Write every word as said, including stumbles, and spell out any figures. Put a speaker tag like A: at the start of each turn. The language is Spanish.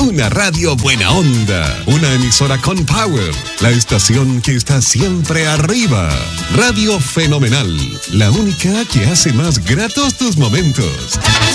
A: Una radio buena onda. Una emisora con power. La estación que está siempre arriba. Radio Fenomenal. La única que hace más gratos tus momentos.